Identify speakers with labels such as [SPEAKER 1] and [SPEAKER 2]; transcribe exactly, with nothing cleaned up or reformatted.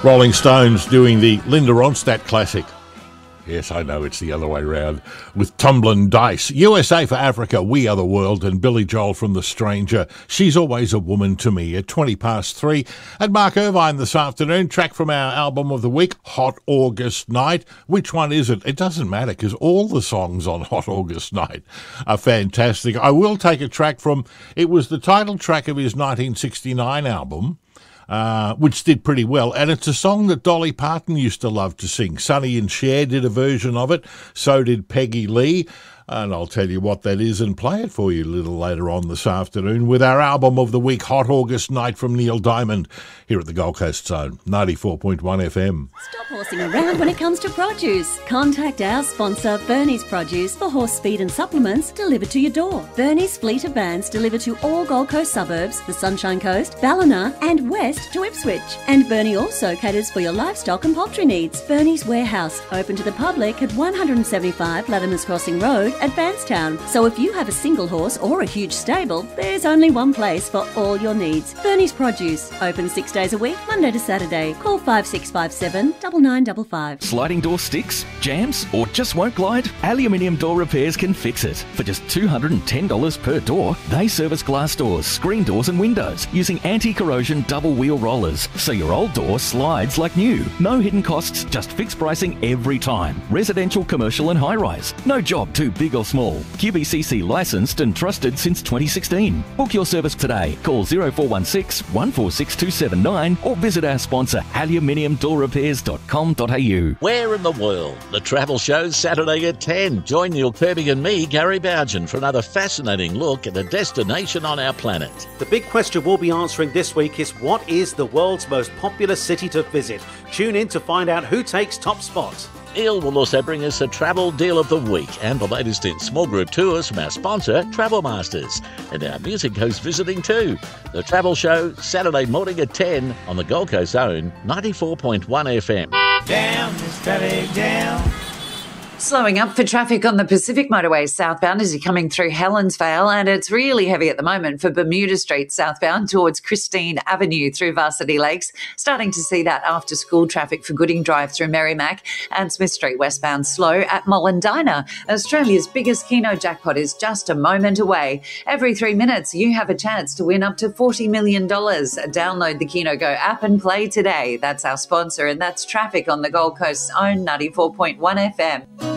[SPEAKER 1] Rolling Stones doing the Linda Ronstadt classic. Yes, I know, it's the other way round. With Tumbling Dice. U S A for Africa, We Are the World, and Billy Joel from The Stranger. She's Always a Woman to Me at twenty past three. And Mark Irvine this afternoon, track from our album of the week, Hot August Night. Which one is it? It doesn't matter, because all the songs on Hot August Night are fantastic. I will take a track from, it was the title track of his nineteen sixty-nine album, Uh, which did pretty well. And it's a song that Dolly Parton used to love to sing. Sonny and Cher did a version of it. So did Peggy Lee. And I'll tell you what that is and play it for you a little later on this afternoon with our album of the week, Hot August Night from Neil Diamond, here at the Gold Coast Zone, ninety-four point one F M.
[SPEAKER 2] Stop horsing around when it comes to produce. Contact our sponsor, Bernie's Produce, for horse feed and supplements delivered to your door. Bernie's fleet of vans deliver to all Gold Coast suburbs, the Sunshine Coast, Ballina and west to Ipswich. And Bernie also caters for your livestock and poultry needs. Bernie's Warehouse, open to the public at one seventy-five Latimer's Crossing Road, at Bankstown. So if you have a single horse or a huge stable, there's only one place for all your needs. Bernie's Produce, open six days a week, Monday to Saturday. Call five six five seven, nine nine five five.
[SPEAKER 3] Sliding door sticks, jams, or just won't glide? Aluminium Door Repairs can fix it. For just two hundred ten dollars per door, they service glass doors, screen doors and windows using anti-corrosion double wheel rollers, so your old door slides like new. No hidden costs, just fixed pricing every time. Residential, commercial and high-rise. No job too big or small. Q B C C licensed and trusted since twenty sixteen. Book your service today. Call zero four one six, one four six two seven nine or visit our sponsor aluminium door repairs dot com dot a u.
[SPEAKER 4] Where in the world? The Travel Show's Saturday at ten. Join Neil Kirby and me, Gary Bougen, for another fascinating look at a destination on our planet.
[SPEAKER 5] The big question we'll be answering this week is, what is the world's most popular city to visit? Tune in to find out who takes top spot.
[SPEAKER 4] Neil will also bring us a travel deal of the week and the latest in small group tours from our sponsor, Travel Masters. And our music host visiting too. The Travel Show, Saturday morning at ten on the Gold Coast Zone, ninety-four point one F M.
[SPEAKER 6] Down, this traffic down.
[SPEAKER 7] Slowing up for traffic on the Pacific Motorway southbound as you're coming through Helensvale, and it's really heavy at the moment for Bermuda Street southbound towards Christine Avenue through Varsity Lakes. Starting to see that after school traffic for Gooding Drive through Merrimack, and Smith Street westbound slow at Mollendina. Australia's biggest Keno jackpot is just a moment away. Every three minutes you have a chance to win up to forty million dollars. Download the Keno Go app and play today. That's our sponsor, and that's traffic on the Gold Coast's own ninety-four point one F M.